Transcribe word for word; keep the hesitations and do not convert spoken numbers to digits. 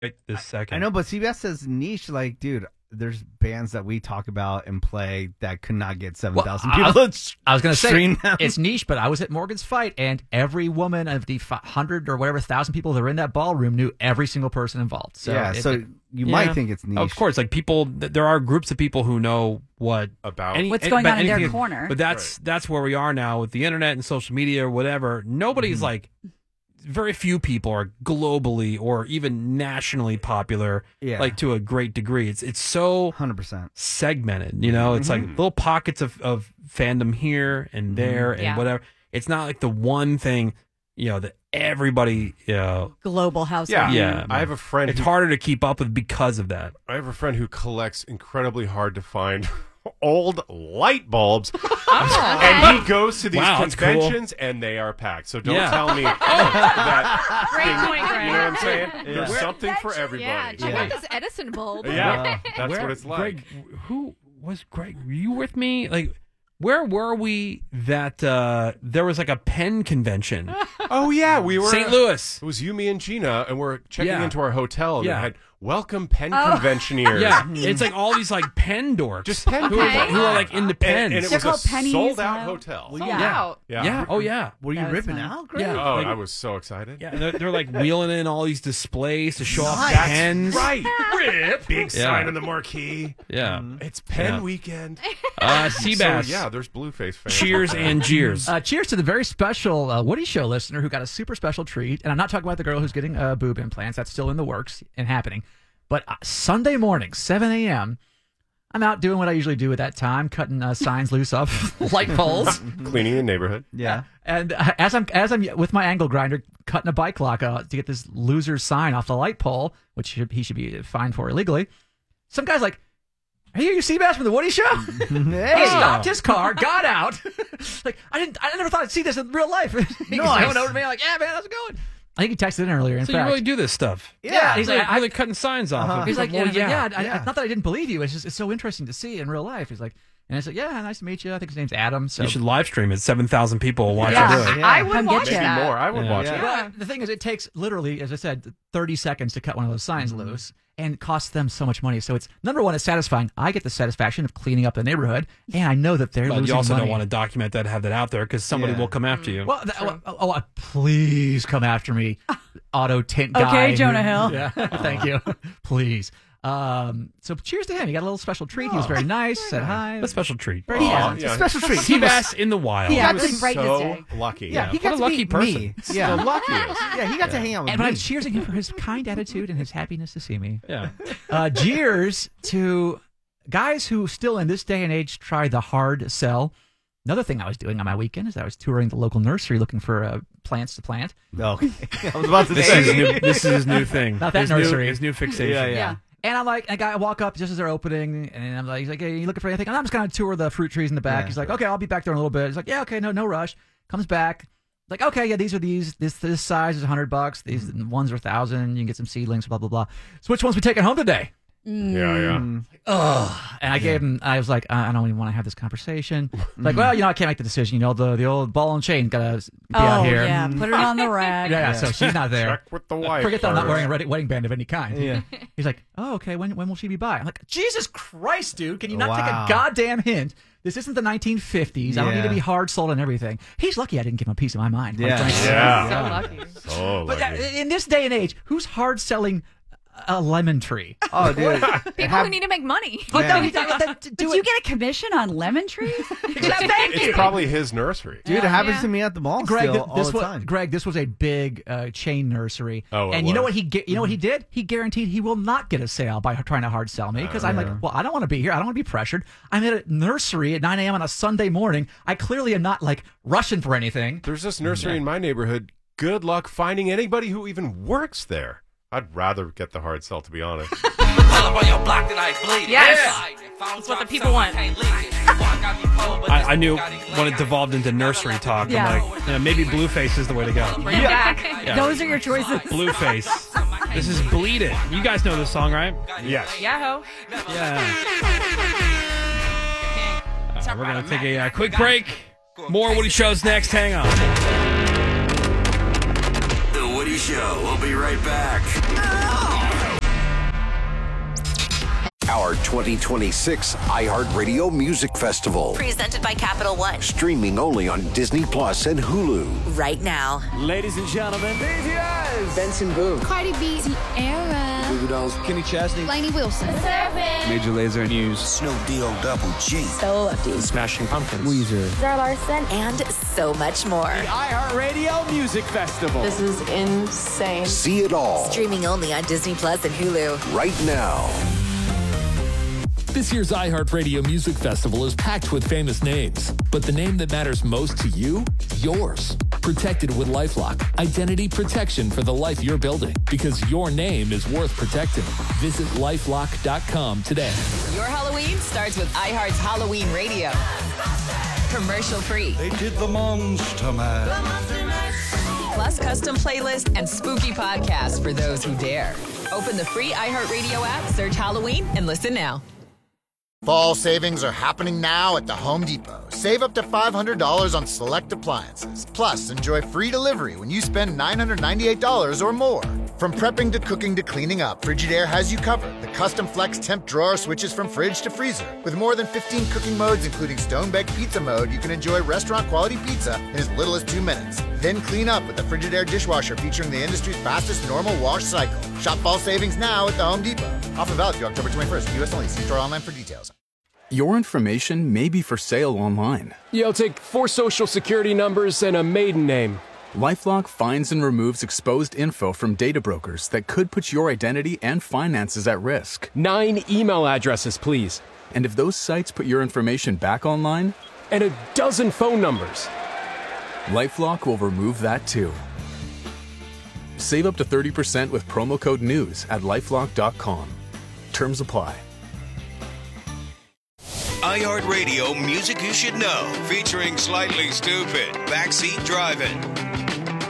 right this second. I know, but C B S says niche. Like, dude, there's bands that we talk about and play that could not get seven thousand well, people. I was, I was going to say, them. it's niche, but I was at Morgan's Fight, and every woman of the one hundred or whatever thousand people that were in that ballroom knew every single person involved. So yeah, it, so it, you yeah. might think it's niche. Of course, like people, th- there are groups of people who know what about any, what's any- going about on in their anything- corner. But that's Right. that's where we are now with the internet and social media or whatever. Nobody's Mm-hmm. like, very few people are globally or even nationally popular, Yeah. like to a great degree. It's it's so one hundred percent. segmented, you know. It's Mm-hmm. like little pockets of, of fandom here and there and Yeah. whatever. It's not like the one thing, you know, that everybody, you know, Global house. Yeah, Yeah. I have a friend. it's who, harder to keep up with because of that. I have a friend who collects incredibly hard to find old light bulbs, Oh. and he goes to these Wow, that's cool. conventions and they are packed. So don't Yeah. tell me that. Great thing- point, Greg. You know what I'm saying? Yeah. There's Where- something for Yeah, everybody. check Yeah. out this Edison bulb. Yeah, that's Where- what it's like. Greg, who was Greg? Were you with me? Like, where were we that uh, there was like a pen convention? Oh yeah, we were Saint Louis. It was you, me, and Gina, and we're checking Yeah. into our hotel. And Yeah. they had welcome pen Oh. conventioneers. Yeah, it's like all these like pen dorks, Just pen who, are, Okay. who are like into and, pens. and it They're was called a pennies, sold-out wow. hotel. Sold Yeah. out. Yeah. yeah. Oh yeah. Were you That was ripping funny. out, Greg? Yeah. Oh, Like- I was so excited. Yeah, they're, they're like wheeling in all these displays to show off Nice. pens. Right. Rip. Big Yeah. sign on the marquee. Yeah. It's pen Yeah. weekend. Uh, So, Seabass. yeah, there's Blueface fans. Cheers and jeers. Uh, cheers to the very special uh, Woody Show listener who got a super special treat. And I'm not talking about the girl who's getting uh, boob implants. That's still in the works and happening. But uh, Sunday morning, seven a.m., I'm out doing what I usually do at that time, cutting uh, signs loose off light poles. Cleaning the neighborhood. Yeah. And uh, as I'm as I'm with my angle grinder cutting a bike lock out to get this loser's sign off the light pole, which should, he should be fined for illegally, some guy's like, "Are you your Seabass from the Woody Show?" Hey. He stopped his car, got out. Like, I didn't, I never thought I'd see this in real life. He's Nice. going over to me like, "Yeah, man, how's it going?" I think he texted in earlier. In so fact, you really do this stuff? yeah, he's He's like, like, I, really cutting signs off. Uh-huh. of he's like, well, yeah, yeah, yeah. yeah. I, yeah. I, not that I didn't believe you. It's just, it's so interesting to see in real life. He's like, and I said, yeah, nice to meet you. I think his name's Adam. So You should live stream it. Seven thousand people will watch Yeah. you do it. Yeah. I would Come watch get Maybe ya. that. more. I would Yeah. watch Yeah. it. Well, the thing is, it takes literally, as I said, thirty seconds to cut one of those signs Mm-hmm. loose, and costs them so much money. So it's number one, it's satisfying. I get the satisfaction of cleaning up the neighborhood, and I know that they're But losing you also money. don't want to document that, have that out there, because somebody Yeah. will come after you. Well, th- oh, oh, oh, please come after me, auto tint guy. Okay, who- Jonah Hill. Yeah, thank you. Please. Um, so cheers to him. He got a little special treat. He was very nice. Said hi. A special treat. Very Aw, nice. It's yeah. a special treat. He was- Seabass in the wild. He Yeah. had was to brighten his So day. lucky. Yeah, he What got a to lucky meet person. me. Yeah, The luckiest. yeah, he got to hang out with And me. but I'm cheersing him for his kind attitude and his happiness to see me. Yeah. Uh, cheers to guys who still in this day and age try the hard sell. Another thing I was doing on my weekend is I was touring the local nursery looking for uh, plants to plant. Okay. I was about to This say. is his new, this is his new thing. Not that his new, nursery. his new fixation. Yeah, yeah. Yeah. And I'm like, a guy, I walk up just as they're opening, and I'm like, he's like, hey, you looking for anything? And I'm just going to tour the fruit trees in the back. Yeah, he's like, sure. okay, I'll be back there in a little bit. He's like, yeah, okay, no, no rush. Comes back. Like, okay, yeah, these are these. This this size is a hundred bucks. These Mm-hmm. ones are a thousand. You can get some seedlings, blah blah blah. So which ones we taking home today? Yeah, yeah. Mm. Ugh. And I gave him. I was like, I I don't even want to have this conversation. Like, well, you know, I can't make the decision. You know, the the old ball and chain gotta be Oh, out here. yeah. Put it on the rack. Yeah, yeah, so she's not there. Check with the wife. Forget that I'm not first. wearing a wedding- wedding band of any kind. Yeah. He's like, oh, okay, when when will she be by? I'm like, Jesus Christ, dude, can you not take Wow. a goddamn hint? This isn't the nineteen fifties. I don't need to Yeah. be hard sold on everything. He's lucky I didn't give him a piece of my mind. quite Yeah. frankly. Yeah. So lucky. Oh, But lucky. uh, in this day and age, who's hard selling a lemon tree? Oh, dude. People who need to make money. But Man. no, he, that, that, Did do you it. get a commission on lemon trees? Exactly. Thank you. It's probably his nursery. Dude, it happens Yeah. to me at the mall Greg, still th- all this the was time. Greg. This was a big uh, chain nursery, Oh, it and you know was. what he gu- you know what he did? He guaranteed he will not get a sale by trying to hard sell me because I'm yeah. like, well, I don't want to be here. I don't want to be pressured. I'm at a nursery at nine a.m. on a Sunday morning. I clearly am not like rushing for anything. There's this nursery in my neighborhood. Good luck finding anybody who even works there. I'd rather get the hard sell, to be honest. Yes. That's what the people want. I, I knew when it devolved into nursery talk, Yeah. I'm like, yeah, maybe Blueface is the way to go. Bring it back. Yeah. Those are your choices. Blueface. This is Bleed It. You guys know this song, right? Yes. Yahoo. Yeah. Uh, we're going to take a uh, quick break. More Woody Shows next. Hang on. The Woody Show. We'll be right back. our twenty twenty-six iHeartRadio Music Festival. Presented by Capital One. Streaming only on Disney Plus and Hulu. Right now. Ladies and gentlemen, B T S. Benson Boone. Cardi B. Tiara. Goo Goo Dolls. Kenny Chesney. Lainey Wilson. Major Lazer. News. Snoop D-O Double G. So Lefty. Smashing Pumpkins. Weezer. Zara Larson. And so much more. The iHeartRadio Music Festival. This is insane. See it all. Streaming only on Disney Plus and Hulu. Right now. This year's iHeartRadio Music Festival is packed with famous names, but the name that matters most to you? Yours. Protected with LifeLock. Identity protection for the life you're building, because your name is worth protecting. Visit lifelock dot com today. Your Halloween starts with iHeart's Halloween Radio. Commercial free. They did the Monster Mash. Plus custom playlists and spooky podcasts for those who dare. Open the free iHeartRadio app, search Halloween, and listen now. Fall savings are happening now at the Home Depot. Save up to five hundred dollars on select appliances. Plus, enjoy free delivery when you spend nine hundred ninety-eight dollars or more. From prepping to cooking to cleaning up, Frigidaire has you covered. The custom flex temp drawer switches from fridge to freezer. With more than fifteen cooking modes, including stone-baked pizza mode, you can enjoy restaurant-quality pizza in as little as two minutes. Then clean up with the Frigidaire dishwasher featuring the industry's fastest normal wash cycle. Shop fall savings now at the Home Depot. Offer valid through October twenty-first. U S only. See store online for details. Your information may be for sale online. Yeah, I'll take four social security numbers and a maiden name. LifeLock finds and removes exposed info from data brokers that could put your identity and finances at risk. Nine email addresses, please. And if those sites put your information back online? And a dozen phone numbers. LifeLock will remove that too. Save up to thirty percent with promo code NEWS at lifelock dot com. Terms apply. iHeartRadio Music You Should Know, featuring Slightly Stupid, Backseat Driving.